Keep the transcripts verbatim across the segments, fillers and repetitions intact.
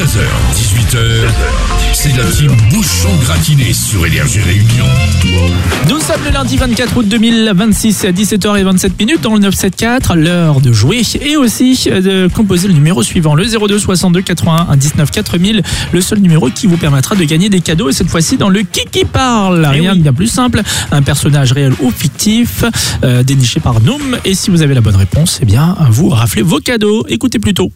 seize heures, dix-huit heures, c'est la team Bouchon Gratiné sur Énergie Réunion. Nous sommes le lundi vingt-quatre août deux mille vingt-six à dix-sept heures vingt-sept minutes dans le neuf cent soixante-quatorze, l'heure de jouer et aussi de composer le numéro suivant, le zéro deux soixante-deux quatre-vingt-un dix-neuf quatre mille, le seul numéro qui vous permettra de gagner des cadeaux et cette fois-ci dans le Kiki Parle. Rien de bien plus simple, un personnage réel ou fictif euh, déniché par Noom et si vous avez la bonne réponse, eh bien vous raflez vos cadeaux. Écoutez plutôt.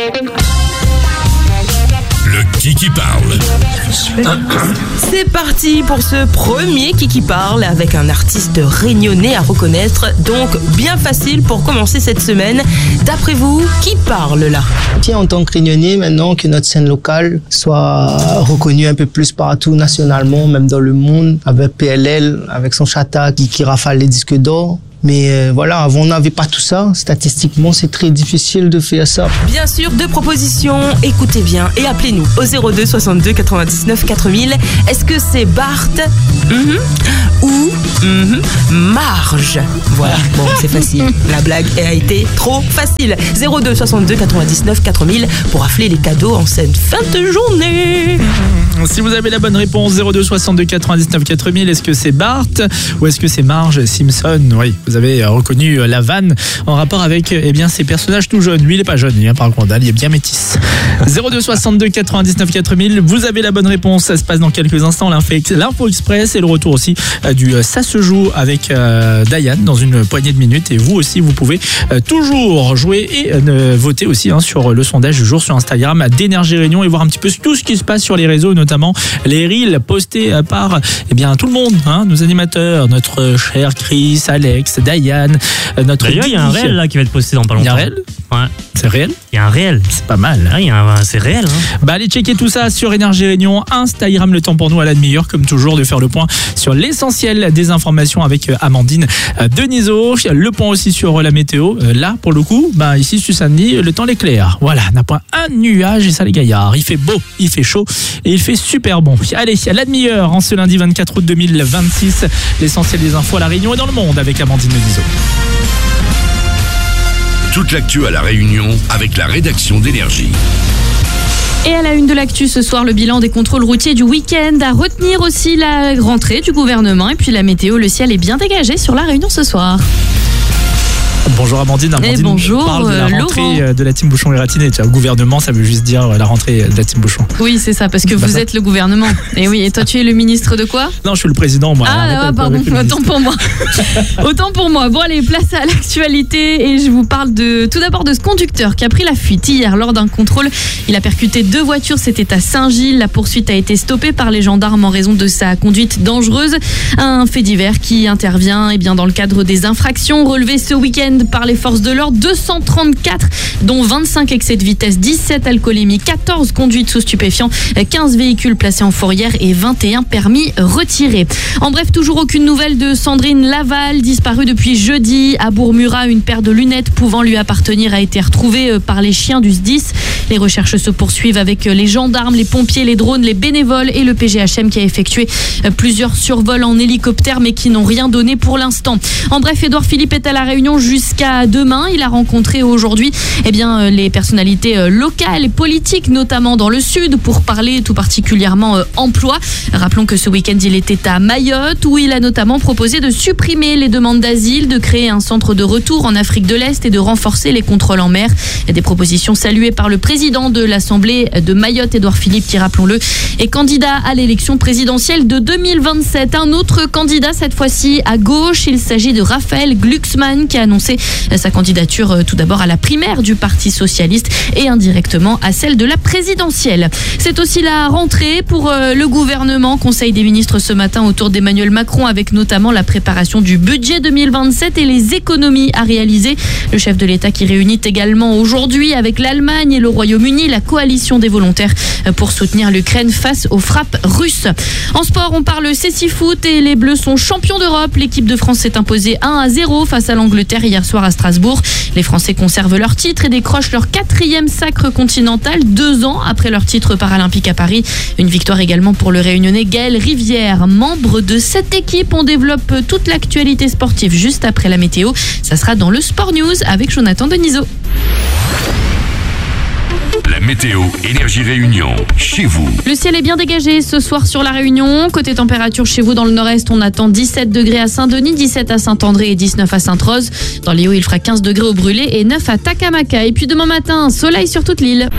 Le Kiki Parle. C'est parti pour ce premier Kiki Parle avec un artiste réunionnais à reconnaître, donc bien facile pour commencer cette semaine. D'après vous, qui parle là? Tiens, en tant que réunionnais, maintenant que notre scène locale soit reconnue un peu plus partout nationalement, même dans le monde, avec P L L, avec son chata qui, qui rafale les disques d'or. Mais euh, voilà, avant on n'avait pas tout ça. Statistiquement, c'est très difficile de faire ça. Bien sûr, deux propositions. Écoutez bien et appelez-nous au zéro deux soixante-deux quatre-vingt-dix-neuf quatre mille. Est-ce que c'est Bart mm-hmm, ou mm-hmm, Marge? Voilà, bon, c'est facile. La blague a été trop facile. zéro deux soixante-deux quatre-vingt-dix-neuf quatre mille pour rafler les cadeaux en cette fin de journée. Si vous avez la bonne réponse, zéro deux soixante-deux quatre-vingt-dix-neuf quatre mille, est-ce que c'est Bart ou est-ce que c'est Marge Simpson? Oui, vous avez reconnu la vanne en rapport avec eh bien, ces personnages tout jeunes. Lui, il n'est pas jeune, hein, par contre, il est bien métis. zéro deux soixante-deux quatre-vingt-dix-neuf quatre mille, vous avez la bonne réponse. Ça se passe dans quelques instants. L'info Express et le retour aussi euh, du euh, Ça se joue avec euh, Diane dans une poignée de minutes. Et vous aussi, vous pouvez euh, toujours jouer et euh, voter aussi hein, sur le sondage du jour sur Instagram d'Énergie Réunion et voir un petit peu tout ce qui se passe sur les réseaux, notamment les reels postés par eh bien, tout le monde, hein, nos animateurs, notre cher Chris, Alex, Diane, notre D'ailleurs, il y a un réel là qui va être posté dans pas longtemps. Il y a un réel? Ouais. C'est réel? Il y a un réel. C'est pas mal. Ah, il y a un... C'est réel. Hein. Bah, allez checker tout ça sur Énergie Réunion, Instagram, le temps pour nous à la demi-heure, comme toujours, de faire le point sur l'essentiel des informations avec Amandine Denisot. Le point aussi sur la météo. Là, pour le coup, bah, ici, sur samedi, le temps l'éclaire. Voilà, n'a point un nuage et ça, les gaillards. Il fait beau, il fait chaud et il fait super bon. Allez, à la demi-heure, en ce lundi vingt-quatre août deux mille vingt-six, l'essentiel des infos à la Réunion et dans le monde avec Amandine Denisot. Toute l'actu à la Réunion avec la rédaction d'Énergie. Et à la une de l'actu ce soir, le bilan des contrôles routiers du week-end. À retenir aussi la rentrée du gouvernement et puis la météo. Le ciel est bien dégagé sur la Réunion ce soir. Bonjour Amandine, Amandine et bonjour, parle de la rentrée Laurent. de la team Bouchon et Gratiné. Le gouvernement, ça veut juste dire la rentrée de la team Bouchon. Oui, c'est ça, parce que c'est vous êtes le gouvernement. Et oui, et toi, tu es le ministre de quoi? Non, je suis le président, moi. Ah, ah pardon, autant pour moi. Autant pour moi. Bon, allez, place à l'actualité. Et je vous parle de tout d'abord de ce conducteur qui a pris la fuite hier lors d'un contrôle. Il a percuté deux voitures, c'était à Saint-Gilles. La poursuite a été stoppée par les gendarmes en raison de sa conduite dangereuse. Un fait divers qui intervient eh bien, dans le cadre des infractions relevées ce week-end par les forces de l'ordre. deux cent trente-quatre, dont vingt-cinq excès de vitesse, dix-sept alcoolémies, quatorze conduites sous stupéfiants, quinze véhicules placés en fourrière et vingt et un permis retirés. En bref, toujours aucune nouvelle de Sandrine Laval, disparue depuis jeudi à Bourg-Murat. Une paire de lunettes pouvant lui appartenir a été retrouvée par les chiens du S D I S. Les recherches se poursuivent avec les gendarmes, les pompiers, les drones, les bénévoles et le P G H M qui a effectué plusieurs survols en hélicoptère mais qui n'ont rien donné pour l'instant. En bref, Édouard Philippe est à la Réunion jusqu'à demain. Il a rencontré aujourd'hui eh bien, les personnalités locales et politiques, notamment dans le sud, pour parler tout particulièrement euh, emploi. Rappelons que ce week-end, il était à Mayotte, où il a notamment proposé de supprimer les demandes d'asile, de créer un centre de retour en Afrique de l'Est et de renforcer les contrôles en mer. Des propositions saluées par le président de l'Assemblée de Mayotte, Édouard Philippe, qui, rappelons-le, est candidat à l'élection présidentielle de deux mille vingt-sept. Un autre candidat, cette fois-ci à gauche, il s'agit de Raphaël Glucksmann, qui a annoncé sa candidature tout d'abord à la primaire du Parti socialiste et indirectement à celle de la présidentielle. C'est aussi la rentrée pour le gouvernement. Conseil des ministres ce matin autour d'Emmanuel Macron, avec notamment la préparation du budget deux mille vingt-sept et les économies à réaliser. Le chef de l'État qui réunit également aujourd'hui avec l'Allemagne et le Royaume-Uni la coalition des volontaires pour soutenir l'Ukraine face aux frappes russes. En sport, on parle Cécifoot et les Bleus sont champions d'Europe. L'équipe de France s'est imposée un à zéro face à l'Angleterre hier soir à Strasbourg. Les Français conservent leur titre et décrochent leur quatrième sacre continental deux ans après leur titre paralympique à Paris. Une victoire également pour le Réunionnais Gaël Rivière. Membre de cette équipe, on développe toute l'actualité sportive juste après la météo. Ça sera dans le Sport News avec Jonathan Denisot. La Météo Énergie Réunion, chez vous. Le ciel est bien dégagé ce soir sur la Réunion. Côté température chez vous dans le nord-est, on attend dix-sept degrés à Saint-Denis, dix-sept à Saint-André et dix-neuf à Sainte-Rose. Dans les Hauts, il fera quinze degrés au Brûlé et neuf à Takamaka. Et puis demain matin, soleil sur toute l'île.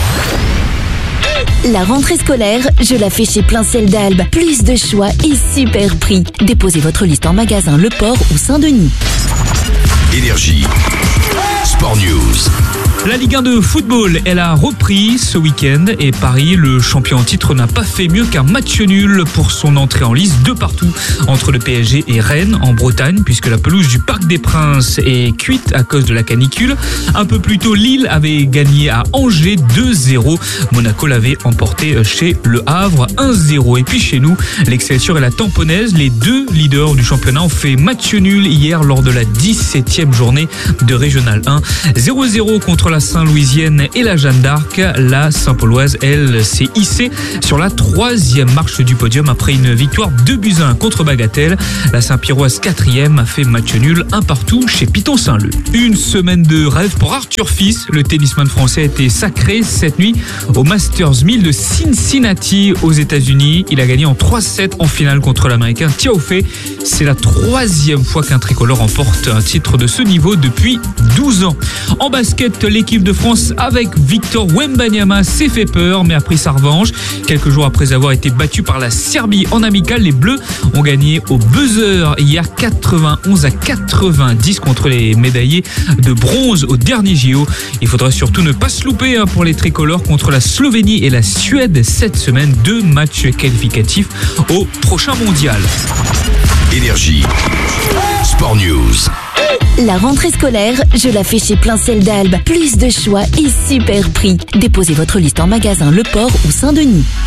La rentrée scolaire, je la fais chez Plein Ciel d'Albe. Plus de choix et super prix. Déposez votre liste en magasin Le Port ou Saint-Denis. Énergie. Sport News. La Ligue un de football, elle a repris ce week-end et Paris, le champion en titre, n'a pas fait mieux qu'un match nul pour son entrée en lice de partout entre le P S G et Rennes en Bretagne, puisque la pelouse du Parc des Princes est cuite à cause de la canicule. Un peu plus tôt, Lille avait gagné à Angers deux zéro. Monaco l'avait emporté chez Le Havre un zéro. Et puis chez nous, l'Excelsior et la Tamponnaise, les deux leaders du championnat, ont fait match nul hier lors de la dix-septième journée de Régional un. zéro zéro contre la Saint-Louisienne et la Jeanne d'Arc. La Saint-Pauloise, elle, s'est hissée sur la troisième marche du podium après une victoire deux buts à un contre Bagatelle. La Saint-Pierroise, quatrième, a fait match nul un partout chez Piton Saint-Leu. Une semaine de rêve pour Arthur Fils. Le tennisman français a été sacré cette nuit au Masters mille de Cincinnati aux États-Unis. Il a gagné en trois sept en finale contre l'Américain Tiao Fei. C'est la troisième fois qu'un tricolore remporte un titre de ce niveau depuis douze ans. En basket, l'équipe de France avec Victor Wembanyama s'est fait peur mais a pris sa revanche. Quelques jours après avoir été battu par la Serbie en amical, les Bleus ont gagné au buzzer hier quatre-vingt-onze à quatre-vingt-dix contre les médaillés de bronze au dernier J O. Il faudra surtout ne pas se louper pour les tricolores contre la Slovénie et la Suède cette semaine. Deux matchs qualificatifs au prochain mondial. Énergie. Sport News. La rentrée scolaire, je la fais chez Plein Ciel d'Albe. Plus de choix et super prix. Déposez votre liste en magasin Le Port ou Saint-Denis.